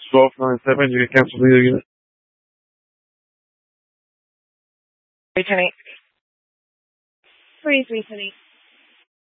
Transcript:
1297, you can cancel the unit. Returning. 3378.